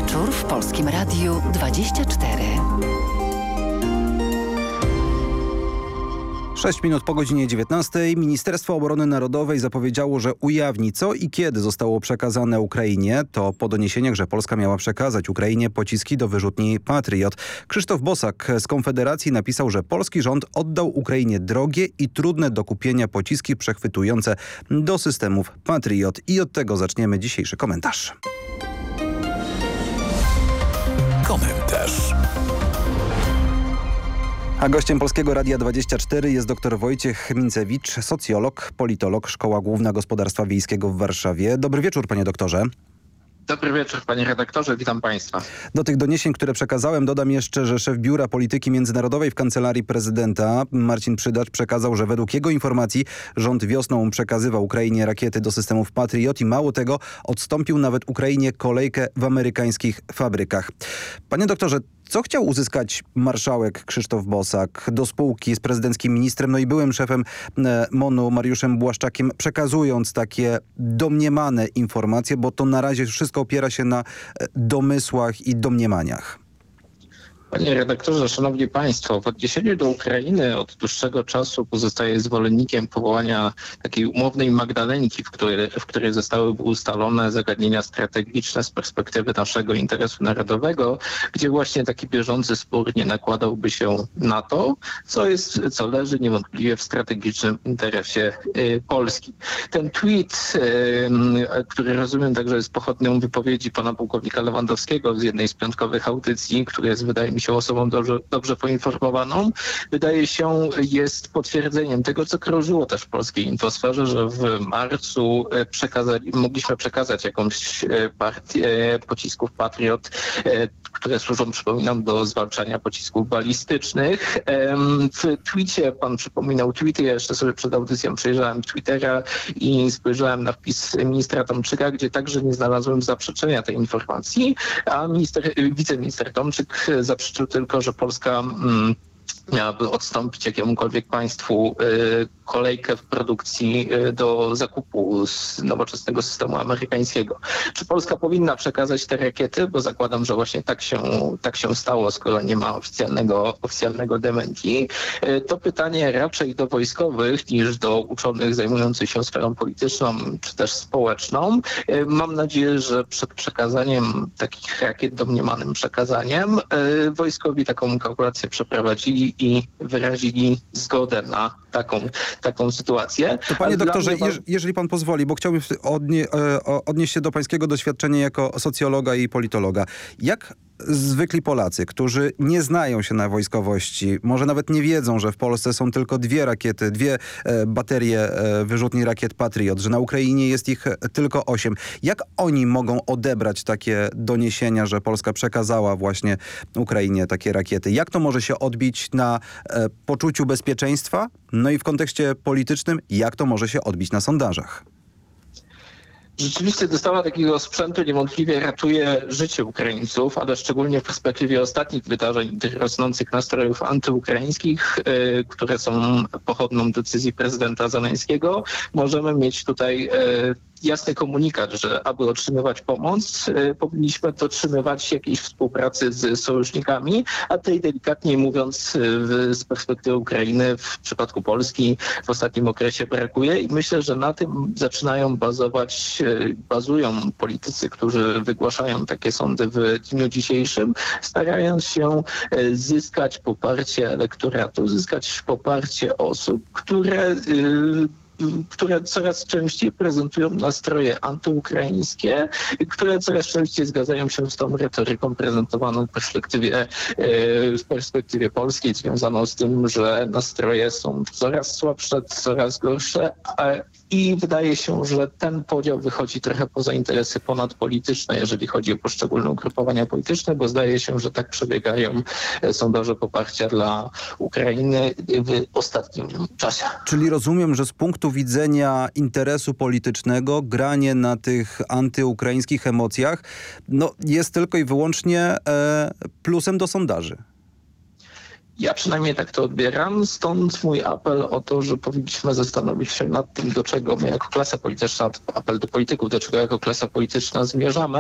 wieczór w Polskim Radiu 24. 6 minut po godzinie 19. Ministerstwo Obrony Narodowej zapowiedziało, że ujawni, co i kiedy zostało przekazane Ukrainie. To po doniesieniach, że Polska miała przekazać Ukrainie pociski do wyrzutni Patriot. Krzysztof Bosak z Konfederacji napisał, że polski rząd oddał Ukrainie drogie i trudne do kupienia pociski przechwytujące do systemów Patriot. I od tego zaczniemy dzisiejszy komentarz. Komentarz. A gościem Polskiego Radia 24 jest dr Wojciech Mincewicz, socjolog, politolog, Szkoła Główna Gospodarstwa Wiejskiego w Warszawie. Dobry wieczór, panie doktorze. Dobry wieczór, panie redaktorze, witam państwa. Do tych doniesień, które przekazałem, dodam jeszcze, że szef Biura Polityki Międzynarodowej w Kancelarii Prezydenta Marcin Przydacz przekazał, że według jego informacji rząd wiosną przekazywał Ukrainie rakiety do systemów Patriot i mało tego, odstąpił nawet Ukrainie kolejkę w amerykańskich fabrykach. Panie doktorze, co chciał uzyskać marszałek Krzysztof Bosak do spółki z prezydenckim ministrem, no i byłym szefem MON-u Mariuszem Błaszczakiem, przekazując takie domniemane informacje, bo to na razie wszystko opiera się na domysłach i domniemaniach? Panie redaktorze, szanowni państwo, w odniesieniu do Ukrainy od dłuższego czasu pozostaje zwolennikiem powołania takiej umownej Magdalenki, w której zostały ustalone zagadnienia strategiczne z perspektywy naszego interesu narodowego, gdzie właśnie taki bieżący spór nie nakładałby się na to, co leży niewątpliwie w strategicznym interesie Polski. Ten tweet, który rozumiem także jest pochodnią wypowiedzi pana pułkownika Lewandowskiego z jednej z piątkowych audycji, który jest, wydaje mi się, osobą dobrze poinformowaną, wydaje się, jest potwierdzeniem tego, co krążyło też w polskiej infosferze, że w marcu mogliśmy przekazać jakąś partię pocisków Patriot, które służą, przypominam, do zwalczania pocisków balistycznych. W tweetie, pan przypominał tweety, ja jeszcze sobie przed audycją przejrzałem Twittera i spojrzałem na wpis ministra Tomczyka, gdzie także nie znalazłem zaprzeczenia tej informacji, a wiceminister Tomczyk zaprzeczył tylko, że Polska miałaby odstąpić jakiemukolwiek państwu kolejkę w produkcji do zakupu z nowoczesnego systemu amerykańskiego. Czy Polska powinna przekazać te rakiety? Bo zakładam, że właśnie tak się stało, skoro nie ma oficjalnego dementi. To pytanie raczej do wojskowych niż do uczonych zajmujących się sferą polityczną czy też społeczną. Mam nadzieję, że przed przekazaniem takich rakiet, domniemanym przekazaniem, wojskowi taką kalkulację przeprowadzili i wyrazili zgodę na taką sytuację. To panie doktorze, jeżeli pan pozwoli, bo chciałbym odnieść się do pańskiego doświadczenia jako socjologa i politologa. Jak zwykli Polacy, którzy nie znają się na wojskowości, może nawet nie wiedzą, że w Polsce są tylko dwie baterie wyrzutni rakiet Patriot, że na Ukrainie jest ich tylko 8. Jak oni mogą odebrać takie doniesienia, że Polska przekazała właśnie Ukrainie takie rakiety? Jak to może się odbić na poczuciu bezpieczeństwa? No i w kontekście politycznym, jak to może się odbić na sondażach? Rzeczywiście dostawa takiego sprzętu niewątpliwie ratuje życie Ukraińców, ale szczególnie w perspektywie ostatnich wydarzeń, tych rosnących nastrojów antyukraińskich, które są pochodną decyzji prezydenta Zeleńskiego, możemy mieć tutaj jasny komunikat, że aby otrzymywać pomoc, powinniśmy dotrzymywać jakiejś współpracy z sojusznikami, a tej delikatniej mówiąc z perspektywy Ukrainy w przypadku Polski w ostatnim okresie brakuje i myślę, że na tym bazują politycy, którzy wygłaszają takie sądy w dniu dzisiejszym, starając się zyskać poparcie elektoratu, zyskać poparcie osób, które coraz częściej prezentują nastroje antyukraińskie, które coraz częściej zgadzają się z tą retoryką prezentowaną w perspektywie polskiej, związaną z tym, że nastroje są coraz słabsze, coraz gorsze, i wydaje się, że ten podział wychodzi trochę poza interesy ponadpolityczne, jeżeli chodzi o poszczególne ugrupowania polityczne, bo zdaje się, że tak przebiegają sondaże poparcia dla Ukrainy w ostatnim czasie. Czyli rozumiem, że z punktu widzenia interesu politycznego granie na tych antyukraińskich emocjach jest tylko i wyłącznie plusem do sondaży. Ja przynajmniej tak to odbieram, stąd mój apel o to, że powinniśmy zastanowić się nad tym, do czego my jako klasa polityczna, apel do polityków, do czego jako klasa polityczna zmierzamy.